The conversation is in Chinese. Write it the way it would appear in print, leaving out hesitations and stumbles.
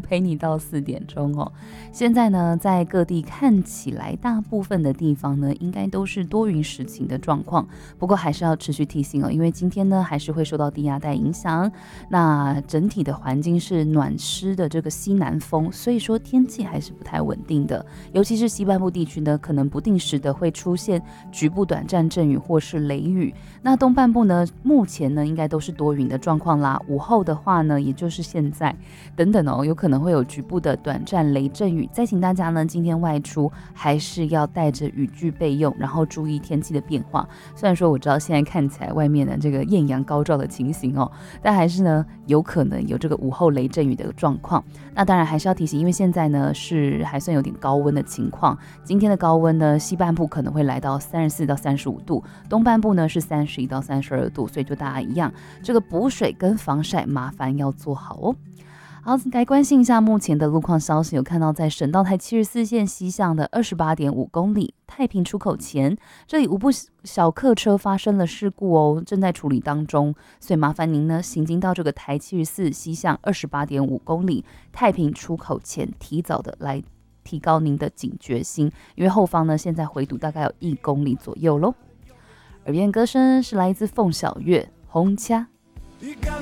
陪你到4点钟哦。现在呢，在各地看起来，大部分的地方呢，应该都是多云时晴的状况。不过还是要持续提醒哦，因为今天呢，还是会受到低压带影响。那整体的环境是暖湿的这个西南风，所以说天气还是不太稳定的。尤其是西半部地区呢，可能不定时的会出现局部短暂阵雨或是雷雨。那东半部呢，目前呢应该都是多云的状况啦。午后的话呢，也就是现在等等哦，有可能会有局部的短暂雷阵雨。再请大家呢，今天外出还是要带着雨具备用，然后注意天气的变化。虽然说我知道现在看起来外面的这个艳阳高照的情形哦，但还是呢有可能有这个午后雷阵雨的状况。那当然还是要提醒，因为现在呢是还算有点高温的情况。今天的高温呢，西半部可能会来到34到35度，东半部呢是31到32度，所以就大家一样，这个补水跟防晒麻烦要做好哦。好，来关心一下目前的路况消息，有看到在省道台74线西向的28.5公里太平出口前，这里5部小客车发生了事故哦，正在处理当中，所以麻烦您呢行经到这个台74西向28.5公里太平出口前，提早的来提高您的警觉心，因为后方呢现在回堵大概有1公里左右咯。耳边歌声是来自凤小岳《红掐》。